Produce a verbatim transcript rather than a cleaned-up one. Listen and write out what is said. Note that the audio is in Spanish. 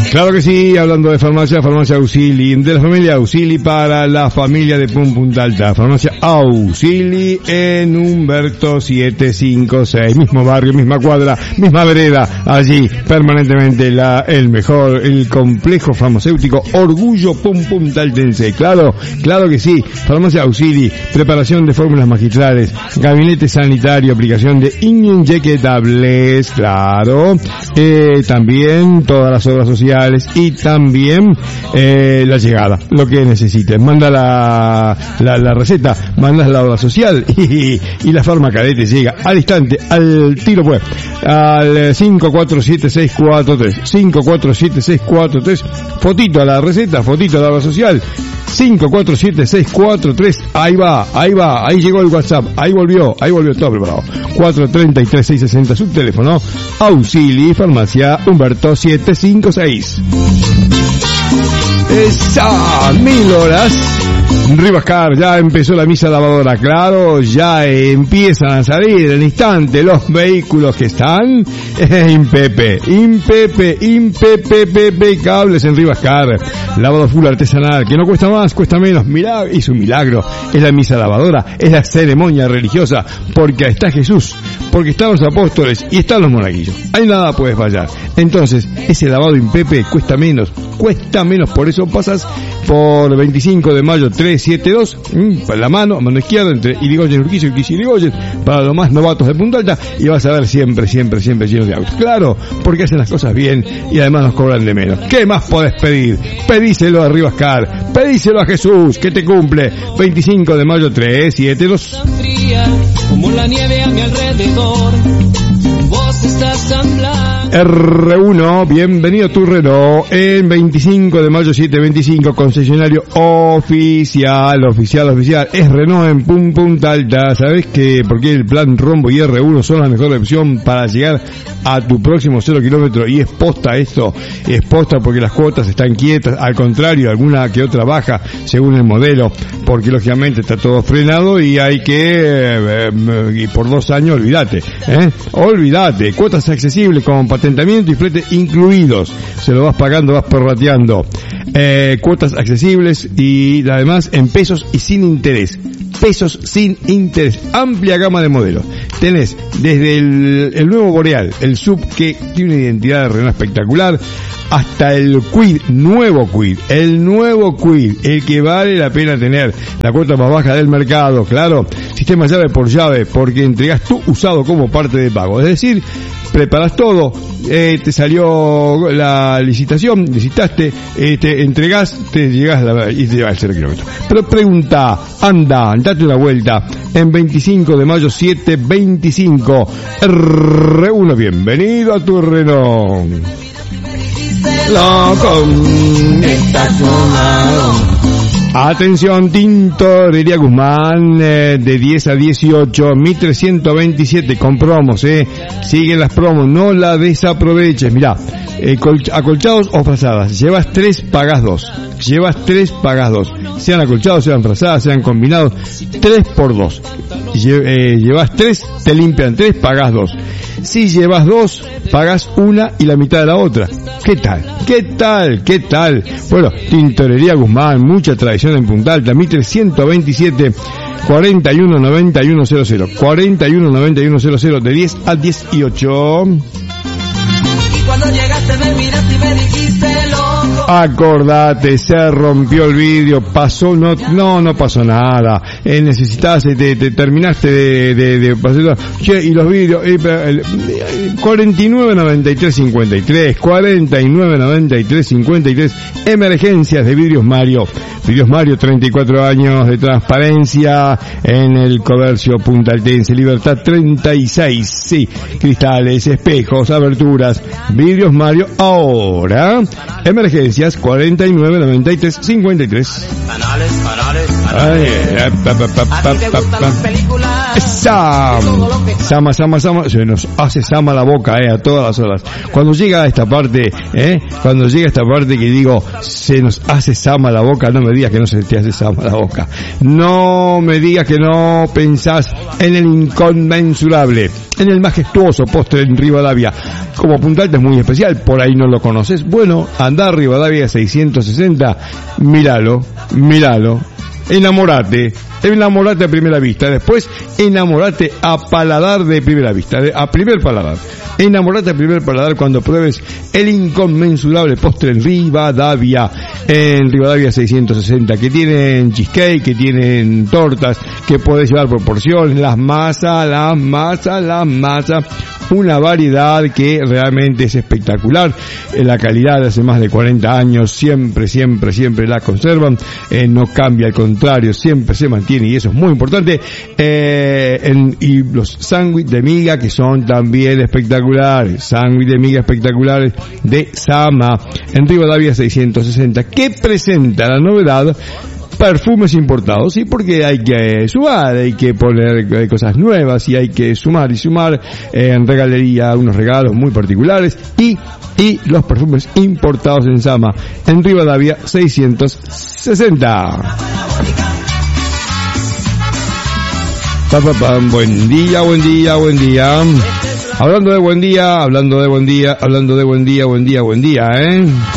Claro que sí, hablando de farmacia, farmacia Auxili, de la familia Auxili para la familia de Pum Punta Alta. Farmacia Auxili en Humberto setecientos cincuenta y seis, mismo barrio, misma cuadra, misma vereda, allí permanentemente la, el mejor, el complejo farmacéutico Orgullo Pum Punta Altense. Claro, claro que sí, farmacia Auxili, preparación de fórmulas magistrales, gabinete sanitario, aplicación de inyectables, claro, eh, también todas las obras sociales y también eh, la llegada, lo que necesites. Manda la, la, la receta, mandas la obra social y, y la farmacadete llega al instante, al tiro pues, al cinco cuatro siete seis cuatro tres, cinco cuatro siete seis cuatro tres, fotito a la receta, fotito a la obra social, cinco cuatro siete seis cuatro tres, ahí va, ahí va, ahí llegó el WhatsApp, ahí volvió, ahí volvió todo preparado. cuatro treinta y tres seis sesenta, su teléfono, Auxili, farmacia Humberto setecientos cincuenta y seis. Esa, mil horas. Rivascar, ya empezó la misa lavadora, claro, ya empiezan a salir en instante los vehículos que están impepe, impepe, impepe, cables en Rivascar, lavado full artesanal, que no cuesta más, cuesta menos, milagro, es un milagro, es la misa lavadora, es la ceremonia religiosa, porque ahí está Jesús, porque están los apóstoles y están los monaguillos, ahí nada puede fallar. Entonces, ese lavado impepe cuesta menos, cuesta menos, por eso pasas por veinticinco de mayo trescientos setenta y dos, mmm, la mano, mano izquierda, entre Irigoyen, Urquiza, Urquiza y Irigoyen, para los más novatos de Punta Alta, y vas a ver siempre, siempre, siempre lleno de autos. Claro, porque hacen las cosas bien y además nos cobran de menos. ¿Qué más podés pedir? Pedíselo a Rivascar, pedíselo a Jesús, que te cumple. veinticinco de mayo trescientos setenta y dos. Como la nieve a mi alrededor, vos estás hablando. R uno, bienvenido a tu Renault, en veinticinco de mayo setecientos veinticinco, concesionario oficial, oficial, oficial, es Renault en Pum Punta Alta. ¿Sabés que por qué el plan Rombo y R uno son la mejor opción para llegar a tu próximo cero kilómetro? Y es posta esto, es posta porque las cuotas están quietas, al contrario, alguna que otra baja según el modelo, porque lógicamente está todo frenado y hay que, eh, eh, y por dos años, olvídate, ¿eh? Olvídate, cuotas accesibles con patentamiento y flete incluidos, se lo vas pagando, vas prorrateando, eh, cuotas accesibles y además en pesos y sin interés, pesos sin interés, amplia gama de modelos, tenés desde el, el nuevo Boreal, el Sub, que tiene una identidad de Renault espectacular, hasta el Kwid, nuevo Kwid, el nuevo Kwid, el que vale la pena tener, la cuota más baja del mercado, claro, sistema llave por llave, porque entregás tu usado como parte de pago, es decir, preparas todo, eh, te salió la licitación, licitaste, eh, te entregás, te llegás la, y te llevas el cero kilómetros. Pero pregunta, anda, date una vuelta, en veinticinco de mayo setecientos veinticinco, R uno, bienvenido a tu Renault. Loco, estás colado. Atención, Tintorería Guzmán, eh, de diez a dieciocho, mil trescientos veintisiete, con promos, eh. Siguen las promos, no la desaproveches. Mirá, eh, colch- acolchados o frazadas, llevas tres, pagas dos. Llevas tres, pagas dos. Sean acolchados, sean frazadas, sean combinados, tres por dos. Lle- eh, llevas tres, te limpian tres, pagas dos. Si llevas dos, pagas una y la mitad de la otra. ¿Qué tal? ¿Qué tal? ¿Qué tal? Bueno, Tintorería Guzmán, mucha tradición en Punta Alta, mil trescientos veintisiete, cuarenta y uno noventa y uno cero cero, cuarenta y uno noventa y uno cero cero, de diez a dieciocho. Y cuando llegaste me miraste y me dijiste loco. Acordate, se rompió el vidrio, pasó, no, no, no pasó nada, eh, necesitabas, te, te terminaste de, de, de, de che, y los vidrios, eh, el, cuarenta y nueve noventa y tres cincuenta y tres, cuarenta y nueve noventa y tres cincuenta y tres, emergencias de Vidrios Mario, Vidrios Mario, treinta y cuatro años de transparencia en el comercio puntaltense, Libertad treinta y seis, sí, cristales, espejos, aberturas, Vidrios Mario, ahora, emergencias cuarenta y nueve noventa y tres cincuenta y tres. Canales, canales. Ay, pa, pa, pa, pa, pa, pa. Esa. Sama, sama, sama. Se nos hace sama la boca, eh, a todas las horas. Cuando llega a esta parte, eh, cuando llega a esta parte que digo, se nos hace sama la boca, no me digas que no se te hace sama la boca. No me digas que no pensás en el inconmensurable, en el majestuoso postre en Rivadavia. Como Punta Alta es muy especial, por ahí no lo conoces. Bueno, andá a Rivadavia seiscientos sesenta, míralo, míralo, enamorate, enamorate a primera vista, después enamorate a paladar de primera vista, a primer paladar. Enamorate a primer paladar cuando pruebes el inconmensurable postre en Rivadavia, en Rivadavia seiscientos sesenta, que tienen cheesecake, que tienen tortas, que podés llevar por porciones, las masas, las masas, las masas, una variedad que realmente es espectacular. La calidad de hace más de cuarenta años, siempre, siempre, siempre la conservan, eh, no cambia, al contrario, siempre se mantiene, y eso es muy importante. Eh, en, y los sándwiches de miga, que son también espectaculares, sándwich de miga espectaculares de Sama, en Rivadavia seiscientos sesenta, que presenta la novedad perfumes importados, sí, porque hay que sumar, hay que poner cosas nuevas y hay que sumar y sumar eh, en regalería unos regalos muy particulares y y los perfumes importados en Sama, en Rivadavia seiscientos sesenta. Pa, pa, pa, buen día, buen día, buen día. Hablando de buen día, hablando de buen día, hablando de buen día, buen día, buen día, ¿eh?